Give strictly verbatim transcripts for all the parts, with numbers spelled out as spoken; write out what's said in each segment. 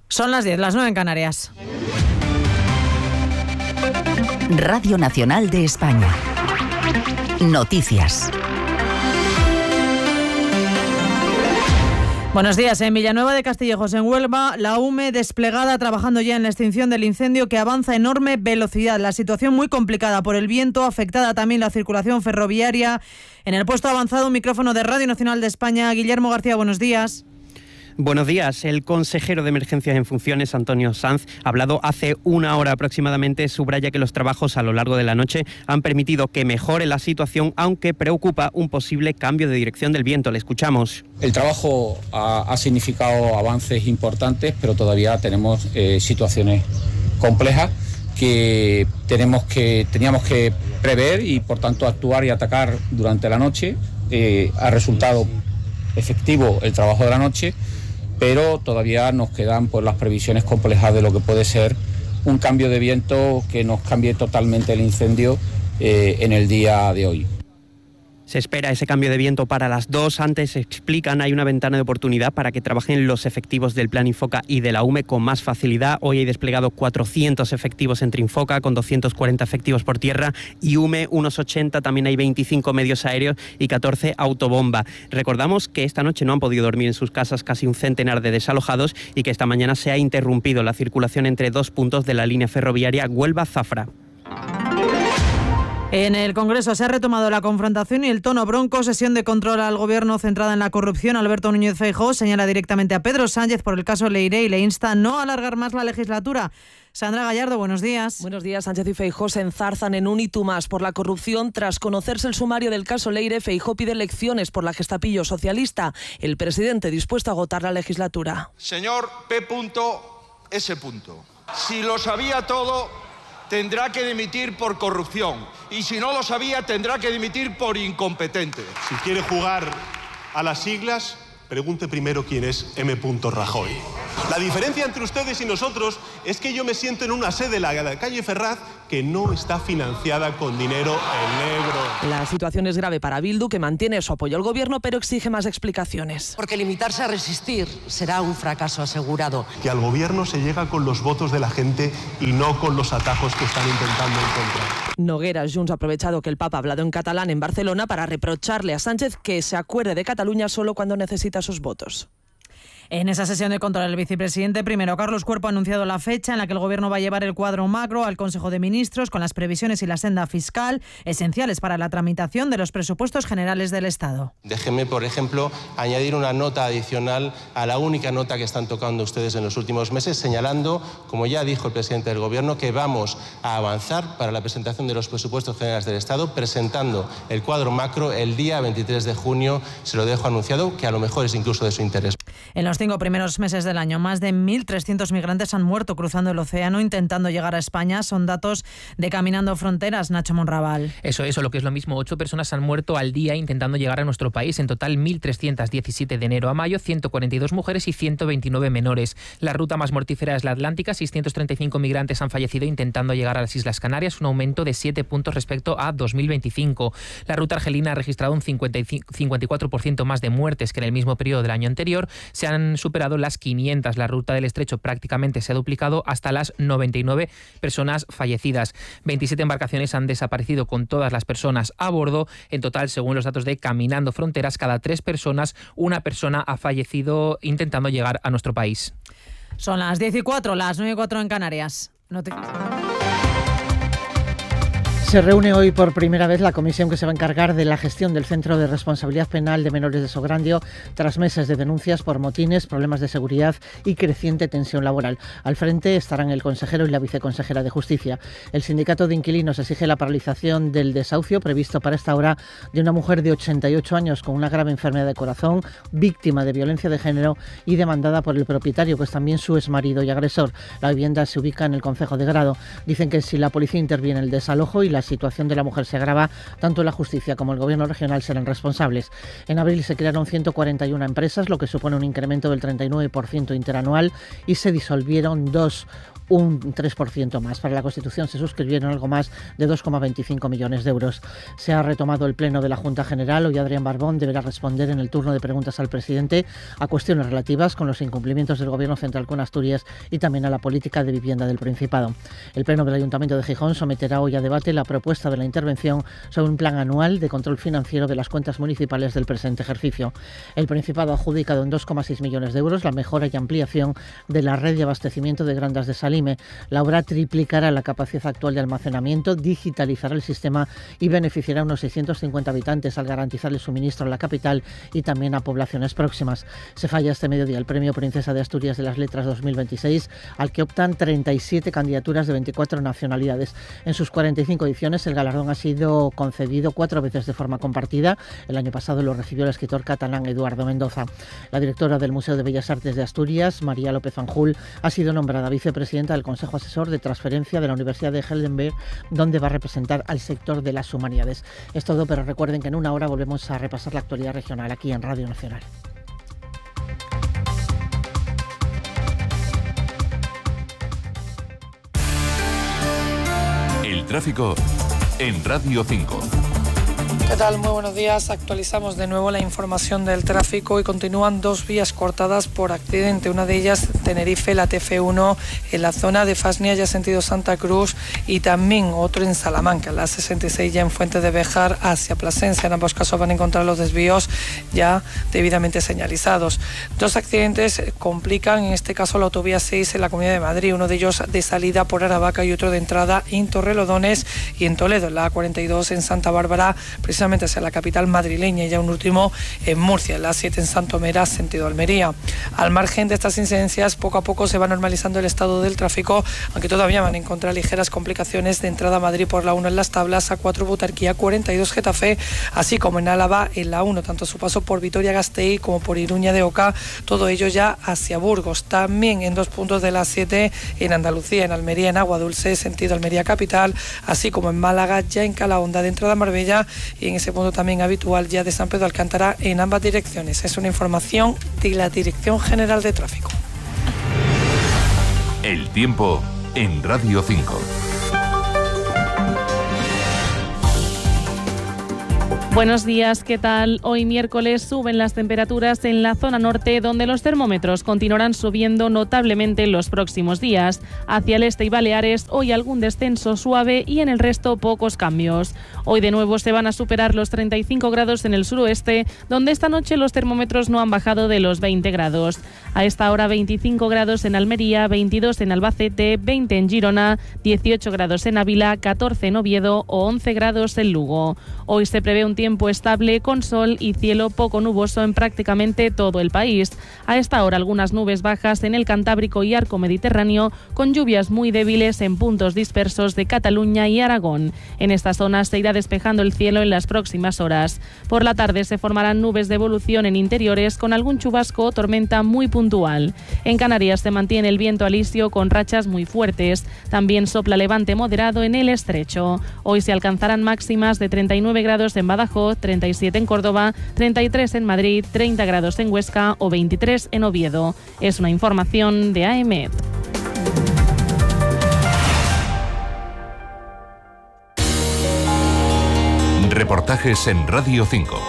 Son las diez, las nueve en Canarias. Radio Nacional de España. Noticias. Buenos días. En Villanueva de Castillejos, en Huelva, la U M E desplegada trabajando ya en la extinción del incendio que avanza a enorme velocidad. La situación muy complicada por el viento, afectada también la circulación ferroviaria. En el puesto avanzado, un micrófono de Radio Nacional de España. Guillermo García, buenos días. Buenos días. El consejero de Emergencias en funciones, Antonio Sanz, hablado hace una hora aproximadamente, subraya que los trabajos a lo largo de la noche han permitido que mejore la situación, aunque preocupa un posible cambio de dirección del viento. Le escuchamos. El trabajo ha, ha significado avances importantes, pero todavía tenemos eh, situaciones complejas que tenemos que teníamos que prever y, por tanto, actuar y atacar durante la noche. Eh, ha resultado efectivo el trabajo de la noche, pero todavía nos quedan pues las previsiones complejas de lo que puede ser un cambio de viento que nos cambie totalmente el incendio eh, en el día de hoy. Se espera ese cambio de viento para las dos. Antes explican, hay una ventana de oportunidad para que trabajen los efectivos del Plan Infoca y de la U M E con más facilidad. Hoy hay desplegado cuatrocientos efectivos entre Infoca, con doscientos cuarenta efectivos por tierra, y U M E unos ochenta. También hay veinticinco medios aéreos y catorce autobomba. Recordamos que esta noche no han podido dormir en sus casas casi un centenar de desalojados y que esta mañana se ha interrumpido la circulación entre dos puntos de la línea ferroviaria Huelva-Zafra. En el Congreso se ha retomado la confrontación y el tono bronco. Sesión de control al Gobierno centrada en la corrupción. Alberto Núñez Feijóo señala directamente a Pedro Sánchez por el caso Leiré y le insta a no alargar más la legislatura. Sandra Gallardo, buenos días. Buenos días. Sánchez y Feijóo se enzarzan en un y tú más por la corrupción. Tras conocerse el sumario del caso Leire, Feijóo pide elecciones por la gestapillo socialista. El presidente dispuesto a agotar la legislatura. Señor P. S. Si lo sabía todo, tendrá que dimitir por corrupción. Y si no lo sabía, tendrá que dimitir por incompetente. Si quiere jugar a las siglas, pregunte primero quién es M. Rajoy. La diferencia entre ustedes y nosotros es que yo me siento en una sede de la calle Ferraz que no está financiada con dinero en negro. La situación es grave para Bildu, que mantiene su apoyo al Gobierno, pero exige más explicaciones. Porque limitarse a resistir será un fracaso asegurado. Que al Gobierno se llega con los votos de la gente y no con los atajos que están intentando encontrar. Nogueras Junts ha aprovechado que el Papa ha hablado en catalán en Barcelona para reprocharle a Sánchez que se acuerde de Cataluña solo cuando necesita sus votos. En esa sesión de control, el vicepresidente primero, Carlos Cuerpo, ha anunciado la fecha en la que el Gobierno va a llevar el cuadro macro al Consejo de Ministros con las previsiones y la senda fiscal esenciales para la tramitación de los presupuestos generales del Estado. Déjenme, por ejemplo, añadir una nota adicional a la única nota que están tocando ustedes en los últimos meses, señalando, como ya dijo el presidente del Gobierno, que vamos a avanzar para la presentación de los presupuestos generales del Estado, presentando el cuadro macro el día veintitrés de junio. Se lo dejo anunciado, que a lo mejor es incluso de su interés. En los cinco primeros meses del año, más de mil trescientos migrantes han muerto cruzando el océano intentando llegar a España. Son datos de Caminando Fronteras. Nacho Monraval. Eso, eso, lo que es lo mismo. Ocho personas han muerto al día intentando llegar a nuestro país. En total, mil trescientos diecisiete de enero a mayo, ciento cuarenta y dos mujeres y ciento veintinueve menores. La ruta más mortífera es la Atlántica. seiscientos treinta y cinco migrantes han fallecido intentando llegar a las Islas Canarias, un aumento de siete puntos respecto a dos mil veinticinco. La ruta argelina ha registrado un cincuenta y cuatro por ciento más de muertes que en el mismo periodo del año anterior. Se han superado las quinientas. La ruta del Estrecho prácticamente se ha duplicado hasta las noventa y nueve personas fallecidas. veintisiete embarcaciones han desaparecido con todas las personas a bordo. En total, según los datos de Caminando Fronteras, cada tres personas, una persona ha fallecido intentando llegar a nuestro país. Son las diez y cuatro, las nueve y cuatro en Canarias. No te... Se reúne hoy por primera vez la comisión que se va a encargar de la gestión del Centro de Responsabilidad Penal de Menores de Sograndio tras meses de denuncias por motines, problemas de seguridad y creciente tensión laboral. Al frente estarán el consejero y la viceconsejera de Justicia. El sindicato de inquilinos exige la paralización del desahucio previsto para esta hora de una mujer de ochenta y ocho años con una grave enfermedad de corazón, víctima de violencia de género y demandada por el propietario, que es también su exmarido y agresor. La vivienda se ubica en el concejo de Grado. Dicen que si la policía interviene en el desalojo y la la situación de la mujer se agrava, tanto la justicia como el gobierno regional serán responsables. En abril se crearon ciento cuarenta y una empresas, lo que supone un incremento del treinta y nueve por ciento interanual, y se disolvieron dos, un tres por ciento más. Para la Constitución se suscribieron algo más de dos coma veinticinco millones de euros. Se ha retomado el pleno de la Junta General. Hoy Adrián Barbón deberá responder en el turno de preguntas al presidente a cuestiones relativas con los incumplimientos del Gobierno central con Asturias y también a la política de vivienda del Principado. El pleno del Ayuntamiento de Gijón someterá hoy a debate la propuesta de la intervención sobre un plan anual de control financiero de las cuentas municipales del presente ejercicio. El Principado ha adjudicado en dos coma seis millones de euros la mejora y ampliación de la red de abastecimiento de Grandas de Salí. La obra triplicará la capacidad actual de almacenamiento, digitalizará el sistema y beneficiará a unos seiscientos cincuenta habitantes al garantizar el suministro a la capital y también a poblaciones próximas. Se falla este mediodía el Premio Princesa de Asturias de las Letras dos mil veintiséis, al que optan treinta y siete candidaturas de veinticuatro nacionalidades. En sus cuarenta y cinco ediciones, el galardón ha sido concedido cuatro veces de forma compartida. El año pasado lo recibió el escritor catalán Eduardo Mendoza. La directora del Museo de Bellas Artes de Asturias, María López Anjul, ha sido nombrada vicepresidenta del Consejo Asesor de Transferencia de la Universidad de Heidelberg, donde va a representar al sector de las humanidades. Es todo, pero recuerden que en una hora volvemos a repasar la actualidad regional aquí en Radio Nacional. El tráfico en Radio cinco. ¿Qué tal? Muy buenos días. Actualizamos de nuevo la información del tráfico y continúan dos vías cortadas por accidente. Una de ellas, Tenerife, la T F uno, en la zona de Fasnia, ya sentido Santa Cruz, y también otro en Salamanca, la sesenta y seis, ya en Fuente de Béjar hacia Plasencia. En ambos casos van a encontrar los desvíos ya debidamente señalizados. Dos accidentes complican, en este caso, la autovía seis en la Comunidad de Madrid. Uno de ellos de salida por Aravaca y otro de entrada en Torrelodones y en Toledo, la A cuarenta y dos en Santa Bárbara, precisamente hacia la capital madrileña, y ya un último en Murcia, la A siete en Santomera, sentido Almería. Al margen de estas incidencias, poco a poco se va normalizando el estado del tráfico, aunque todavía van a encontrar ligeras complicaciones de entrada a Madrid por la uno en Las Tablas, A cuatro Butarquía, cuarenta y dos Getafe, así como en Álava en la uno, tanto a su paso por Vitoria-Gasteiz como por Iruña de Oca, todo ello ya hacia Burgos. También en dos puntos de la A siete en Andalucía, en Almería, en Agua Dulce, sentido Almería capital, así como en Málaga, ya en Calahonda de entrada a Marbella, y en ese punto también habitual ya de San Pedro Alcántara en ambas direcciones. Es una información de la Dirección General de Tráfico. El tiempo en Radio cinco. Buenos días, ¿qué tal? Hoy miércoles suben las temperaturas en la zona norte, donde los termómetros continuarán subiendo notablemente en los próximos días. Hacia el este y Baleares, hoy algún descenso suave y en el resto pocos cambios. Hoy de nuevo se van a superar los treinta y cinco grados en el suroeste, donde esta noche los termómetros no han bajado de los veinte grados. A esta hora veinticinco grados en Almería, veintidós en Albacete, veinte en Girona, dieciocho grados en Ávila, catorce en Oviedo o once grados en Lugo. Hoy se prevé un tiempo Tiempo estable con sol y cielo poco nuboso en prácticamente todo el país. A esta hora algunas nubes bajas en el Cantábrico y Arco Mediterráneo, con lluvias muy débiles en puntos dispersos de Cataluña y Aragón. En estas zonas se irá despejando el cielo en las próximas horas. Por la tarde se formarán nubes de evolución en interiores con algún chubasco o tormenta muy puntual. En Canarias se mantiene el viento alisio con rachas muy fuertes. También sopla levante moderado en el estrecho. Hoy se alcanzarán máximas de treinta y nueve grados en Badajoz, treinta y siete en Córdoba, treinta y tres en Madrid, treinta grados en Huesca o veintitrés en Oviedo. Es una información de A E M E T. Reportajes en Radio cinco.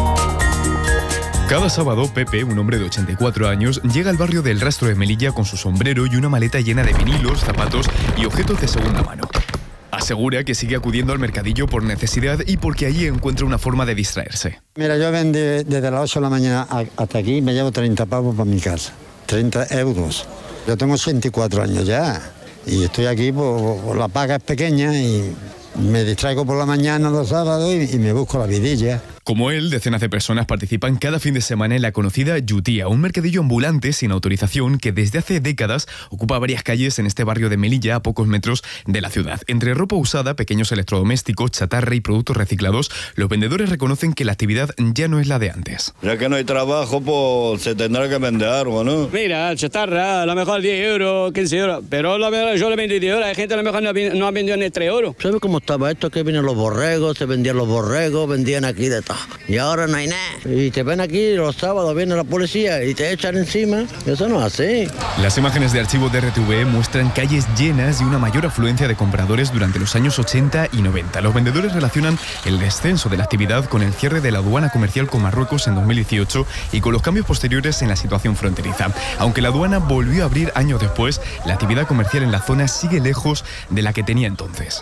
Cada sábado, Pepe, un hombre de ochenta y cuatro años, llega al barrio del Rastro de Melilla con su sombrero y una maleta llena de vinilos, zapatos y objetos de segunda mano. Asegura que sigue acudiendo al mercadillo por necesidad y porque allí encuentra una forma de distraerse. Mira, yo vendí desde las ocho de la mañana hasta aquí, me llevo treinta pavos para mi casa, treinta euros. Yo tengo ochenta y cuatro años ya y estoy aquí, por, por la paga es pequeña y me distraigo por la mañana los sábados y, y me busco la vidilla. Como él, decenas de personas participan cada fin de semana en la conocida Yutía, un mercadillo ambulante sin autorización que desde hace décadas ocupa varias calles en este barrio de Melilla, a pocos metros de la ciudad. Entre ropa usada, pequeños electrodomésticos, chatarra y productos reciclados, los vendedores reconocen que la actividad ya no es la de antes. Ya que no hay trabajo, pues se tendrá que vender algo, ¿no? Mira, chatarra, a lo mejor diez euros, quince euros, pero la verdad, yo le vendí diez euros, hay gente a lo mejor no, no ha vendido ni tres euros. ¿Sabes cómo estaba esto? Que vienen los borregos, se vendían los borregos, vendían aquí de todo. Y ahora no hay nada. Y te ven aquí los sábados, viene la policía y te echan encima. Eso no es así. Las imágenes de archivo de R T V muestran calles llenas y una mayor afluencia de compradores durante los años ochenta y noventa. Los vendedores relacionan el descenso de la actividad con el cierre de la aduana comercial con Marruecos en dos mil dieciocho y con los cambios posteriores en la situación fronteriza. Aunque la aduana volvió a abrir años después, la actividad comercial en la zona sigue lejos de la que tenía entonces.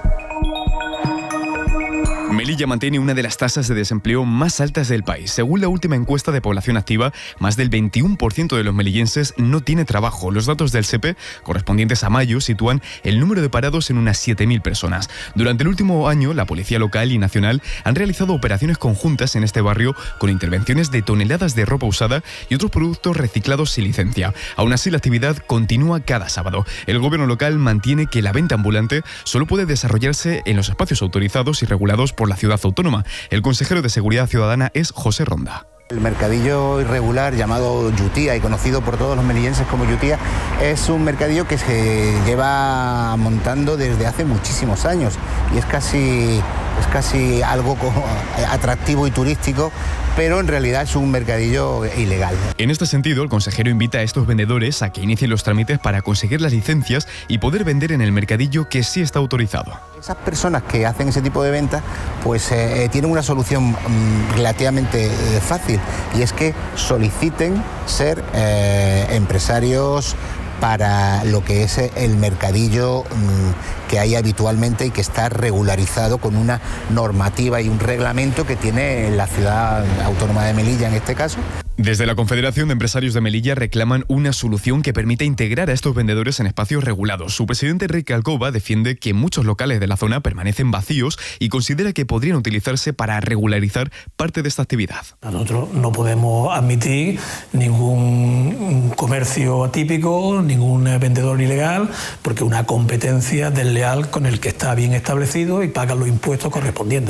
Melilla mantiene una de las tasas de desempleo más altas del país. Según la última encuesta de población activa, más del veintiuno por ciento de los melillenses no tiene trabajo. Los datos del S E P E, correspondientes a mayo, sitúan el número de parados en unas siete mil personas. Durante el último año, la Policía Local y Nacional han realizado operaciones conjuntas en este barrio con intervenciones de toneladas de ropa usada y otros productos reciclados sin licencia. Aún así, la actividad continúa cada sábado. El gobierno local mantiene que la venta ambulante solo puede desarrollarse en los espacios autorizados y regulados por la ciudad autónoma. El consejero de Seguridad Ciudadana es José Ronda. El mercadillo irregular llamado Yutía y conocido por todos los melillenses como Yutía es un mercadillo que se lleva montando desde hace muchísimos años y es casi, es casi algo atractivo y turístico, pero en realidad es un mercadillo ilegal. En este sentido, el consejero invita a estos vendedores a que inicien los trámites para conseguir las licencias y poder vender en el mercadillo que sí está autorizado. Esas personas que hacen ese tipo de ventas pues eh, tienen una solución mmm, relativamente eh, fácil, y es que soliciten ser eh, empresarios para lo que es el mercadillo mmm, que hay habitualmente y que está regularizado con una normativa y un reglamento que tiene la ciudad autónoma de Melilla en este caso. Desde la Confederación de Empresarios de Melilla reclaman una solución que permita integrar a estos vendedores en espacios regulados. Su presidente Enrique Alcoba defiende que muchos locales de la zona permanecen vacíos y considera que podrían utilizarse para regularizar parte de esta actividad. Nosotros no podemos admitir ningún comercio atípico, ningún vendedor ilegal, porque una competencia desleal con el que está bien establecido y paga los impuestos correspondientes.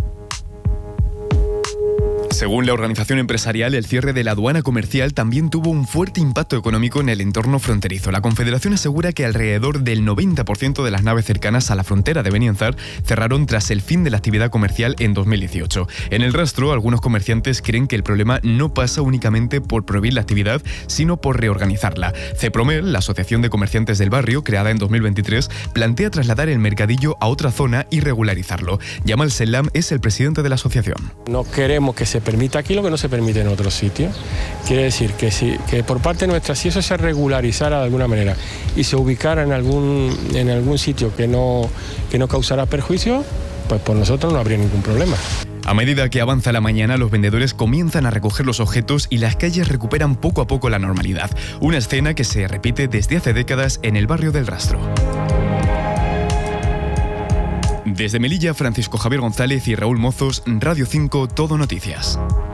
Según la organización empresarial, el cierre de la aduana comercial también tuvo un fuerte impacto económico en el entorno fronterizo. La Confederación asegura que alrededor del noventa por ciento de las naves cercanas a la frontera de Benianzar cerraron tras el fin de la actividad comercial en dos mil dieciocho. En el rastro, algunos comerciantes creen que el problema no pasa únicamente por prohibir la actividad, sino por reorganizarla. Cepromel, la Asociación de Comerciantes del Barrio, creada en dos mil veintitrés, plantea trasladar el mercadillo a otra zona y regularizarlo. Yamal Selam es el presidente de la asociación. No queremos que se permite aquí lo que no se permite en otros sitios. Quiere decir que, si, que por parte nuestra, si eso se regularizara de alguna manera y se ubicara en algún, en algún sitio que no, que no causara perjuicio, pues por nosotros no habría ningún problema. A medida que avanza la mañana, los vendedores comienzan a recoger los objetos y las calles recuperan poco a poco la normalidad. Una escena que se repite desde hace décadas en el barrio del Rastro. Desde Melilla, Francisco Javier González y Raúl Mozos, Radio cinco, Todo Noticias.